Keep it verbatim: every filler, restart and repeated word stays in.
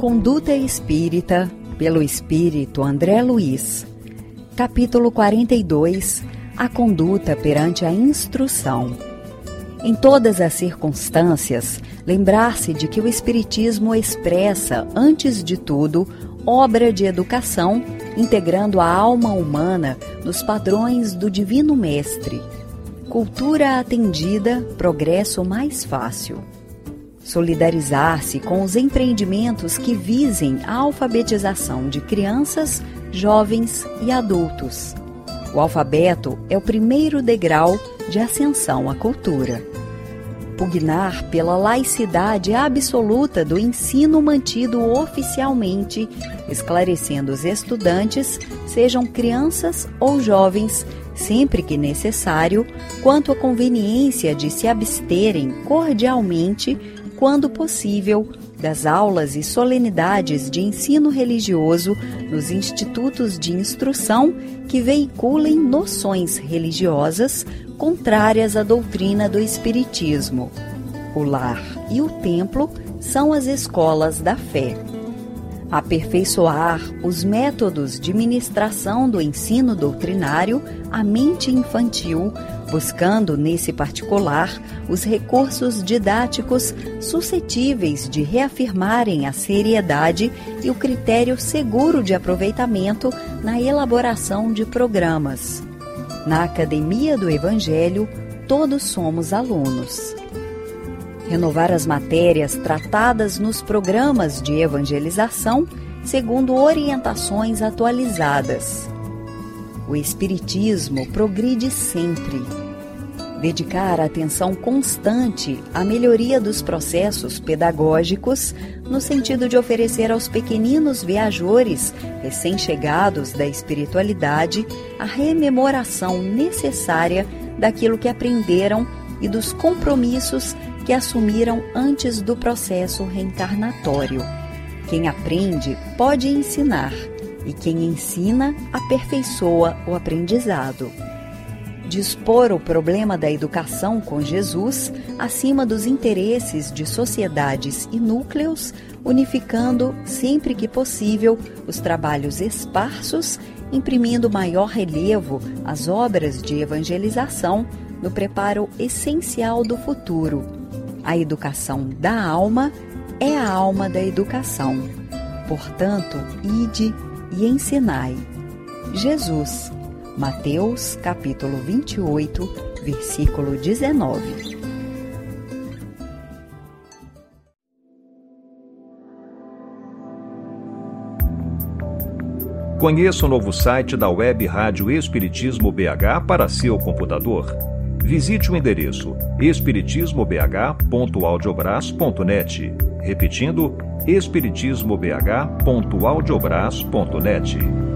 Conduta Espírita, pelo Espírito André Luiz. Capítulo quarenta e dois. A conduta perante a instrução. Em todas as circunstâncias, lembrar-se de que o Espiritismo expressa, antes de tudo, obra de educação, integrando a alma humana nos padrões do Divino Mestre. Cultura atendida, progresso mais fácil. Solidarizar-se com os empreendimentos que visem a alfabetização de crianças, jovens e adultos. O alfabeto é o primeiro degrau de ascensão à cultura. Pugnar pela laicidade absoluta do ensino mantido oficialmente, esclarecendo os estudantes, sejam crianças ou jovens, sempre que necessário, quanto à conveniência de se absterem cordialmente, quando possível, das aulas e solenidades de ensino religioso nos institutos de instrução que veiculem noções religiosas contrárias à doutrina do Espiritismo. O lar e o templo são as escolas da fé. Aperfeiçoar os métodos de ministração do ensino doutrinário à mente infantil, buscando, nesse particular, os recursos didáticos suscetíveis de reafirmarem a seriedade e o critério seguro de aproveitamento na elaboração de programas. Na Academia do Evangelho, todos somos alunos. Renovar as matérias tratadas nos programas de evangelização, segundo orientações atualizadas. O Espiritismo progride sempre. Dedicar atenção constante à melhoria dos processos pedagógicos, no sentido de oferecer aos pequeninos viajores, recém-chegados da espiritualidade, a rememoração necessária daquilo que aprenderam e dos compromissos que assumiram antes do processo reencarnatório. Quem aprende pode ensinar, e quem ensina aperfeiçoa o aprendizado. Dispor o problema da educação com Jesus acima dos interesses de sociedades e núcleos, unificando, sempre que possível, os trabalhos esparsos, imprimindo maior relevo às obras de evangelização no preparo essencial do futuro. A educação da alma é a alma da educação. Portanto, ide e ensinai. Jesus, Mateus, capítulo vinte e oito, versículo dezenove. Conheça o novo site da Web Rádio Espiritismo B H para seu computador. Visite o endereço espiritismo b h ponto audiobras ponto net. Repetindo, espiritismo b h ponto audiobras ponto net.